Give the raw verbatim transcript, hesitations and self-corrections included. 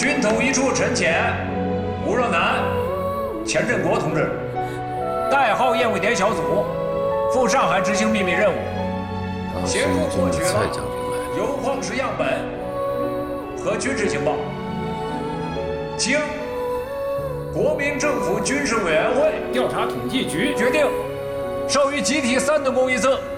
军统一处陈潜、吴若南、钱振国同志，代号燕尾蝶小组，赴上海执行秘密任务，协助获取了铀矿石样本和军事情报。经国民政府军事委员会调查统计局决定，授予集体三等功一次。